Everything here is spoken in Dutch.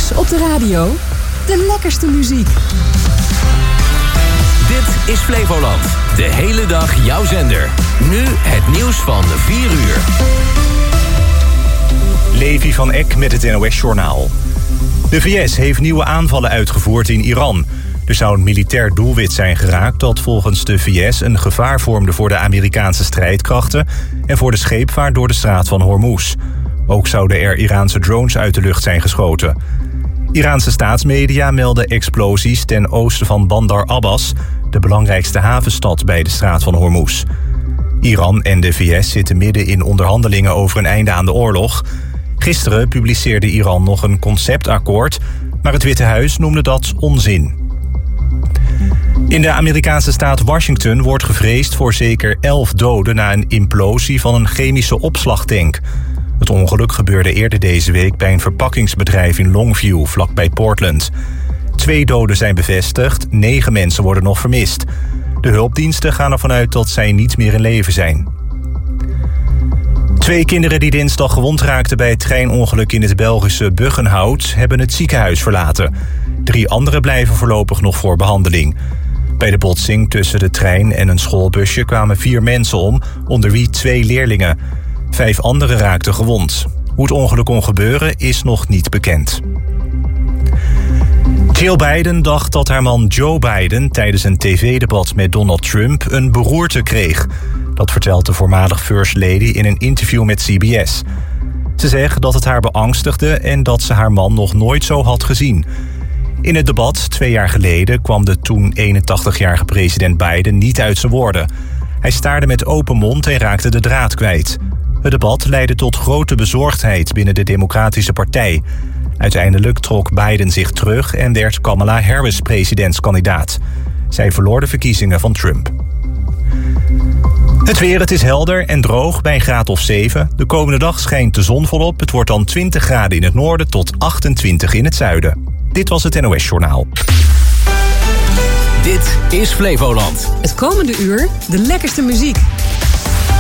Max op de radio. De lekkerste muziek. Dit is Flevoland. De hele dag jouw zender. Nu het nieuws van 4 uur. Levi van Eck met het NOS-journaal. De VS heeft nieuwe aanvallen uitgevoerd in Iran. Er zou een militair doelwit zijn geraakt dat volgens de VS een gevaar vormde voor de Amerikaanse strijdkrachten en voor de scheepvaart door de straat van Hormuz. Ook zouden er Iraanse drones uit de lucht zijn geschoten. Iraanse staatsmedia melden explosies ten oosten van Bandar Abbas, de belangrijkste havenstad bij de straat van Hormuz. Iran en de VS zitten midden in onderhandelingen over een einde aan de oorlog. Gisteren publiceerde Iran nog een conceptakkoord, maar het Witte Huis noemde dat onzin. In de Amerikaanse staat Washington wordt gevreesd voor zeker 11 doden na een implosie van een chemische opslagtank. Het ongeluk gebeurde eerder deze week bij een verpakkingsbedrijf in Longview, vlakbij Portland. 2 doden zijn bevestigd, 9 mensen worden nog vermist. De hulpdiensten gaan ervan uit dat zij niet meer in leven zijn. 2 kinderen die dinsdag gewond raakten bij het treinongeluk in het Belgische Buggenhout hebben het ziekenhuis verlaten. 3 anderen blijven voorlopig nog voor behandeling. Bij de botsing tussen de trein en een schoolbusje kwamen 4 mensen om, onder wie 2 leerlingen. 5 anderen raakten gewond. Hoe het ongeluk kon gebeuren is nog niet bekend. Jill Biden dacht dat haar man Joe Biden tijdens een tv-debat met Donald Trump een beroerte kreeg. Dat vertelt de voormalig First Lady in een interview met CBS. Ze zegt dat het haar beangstigde en dat ze haar man nog nooit zo had gezien. In het debat 2 jaar geleden kwam de toen 81-jarige president Biden niet uit zijn woorden. Hij staarde met open mond en raakte de draad kwijt. Het debat leidde tot grote bezorgdheid binnen de Democratische Partij. Uiteindelijk trok Biden zich terug en werd Kamala Harris presidentskandidaat. Zij verloor de verkiezingen van Trump. Het weer, het is helder en droog bij een graad of 7. De komende dag schijnt de zon volop. Het wordt dan 20 graden in het noorden tot 28 in het zuiden. Dit was het NOS Journaal. Dit is Flevoland. Het komende uur de lekkerste muziek.